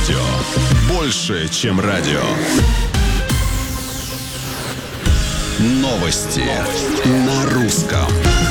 радио. Больше, чем радио. Новости на русском.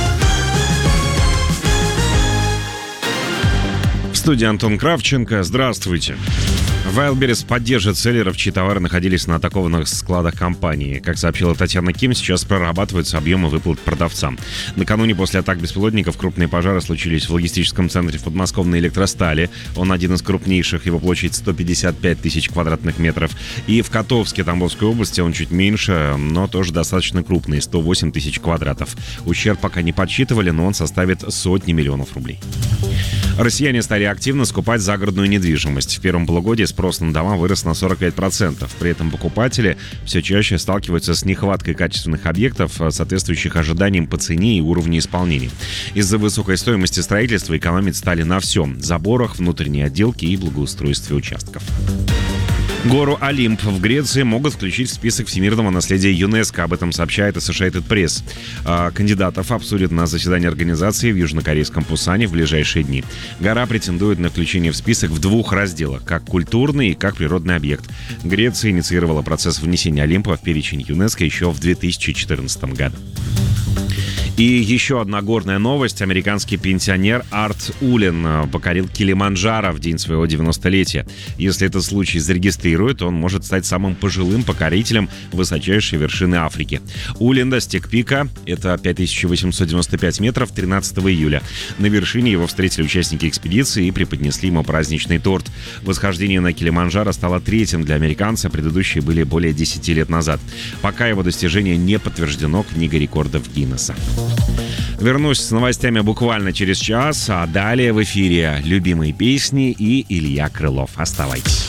В студии Антон Кравченко. Здравствуйте. Wildberries поддержит селлеров, чьи товары находились на атакованных складах компании. Как сообщила Татьяна Ким, сейчас прорабатываются объемы выплат продавцам. Накануне после атак беспилотников крупные пожары случились в логистическом центре в подмосковной Электростали. Он один из крупнейших, его площадь 155 тысяч квадратных метров. И в Котовске Тамбовской области он чуть меньше, но тоже достаточно крупный, 108 тысяч квадратов. Ущерб пока не подсчитывали, но он составит сотни миллионов рублей. Россияне стали активно скупать загородную недвижимость. В первом полугодии спрос на дома вырос на 45%. При этом покупатели все чаще сталкиваются с нехваткой качественных объектов, соответствующих ожиданиям по цене и уровню исполнения. Из-за высокой стоимости строительства экономить стали на всем: заборах, внутренней отделке и благоустройстве участков. Гору Олимп в Греции могут включить в список всемирного наследия ЮНЕСКО. Об этом сообщает Associated Press. Кандидатов обсудят на заседании организации в южнокорейском Пусане в ближайшие дни. Гора претендует на включение в список в двух разделах: как культурный и как природный объект. Греция инициировала процесс внесения Олимпа в перечень ЮНЕСКО еще в 2014 году. И еще одна горная новость. Американский пенсионер Арт Улен покорил Килиманджаро в день своего 90-летия. Если этот случай зарегистрируют, он может стать самым пожилым покорителем высочайшей вершины Африки. Улен достиг пика, это 5895 метров, 13 июля. На вершине его встретили участники экспедиции и преподнесли ему праздничный торт. Восхождение на Килиманджаро стало третьим для американца, предыдущие были более 10 лет назад. Пока его достижение не подтверждено книгой рекордов Гиннесса. Вернусь с новостями буквально через час, а далее в эфире любимые песни и Илья Крылов. Оставайтесь.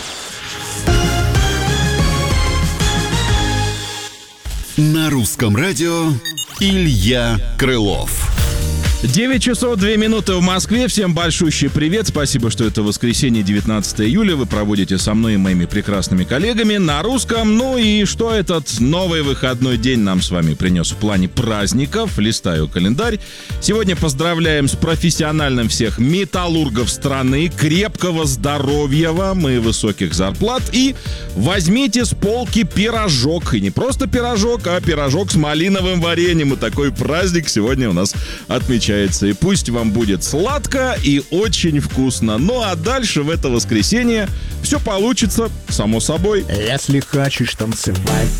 На русском радио Илья Крылов. 9 часов 2 минуты в Москве. Всем большущий привет. Спасибо, что это воскресенье, 19 июля. Вы проводите со мной и моими прекрасными коллегами на русском. Ну и что этот новый выходной день нам с вами принес в плане праздников? Листаю календарь. Сегодня поздравляем с профессиональным всех металлургов страны. Крепкого здоровья вам и высоких зарплат. И возьмите с полки пирожок. И не просто пирожок, а пирожок с малиновым вареньем. И такой праздник сегодня у нас отмечается. И пусть вам будет сладко и очень вкусно. Ну а дальше в это воскресенье все получится само собой. Если хочешь танцевать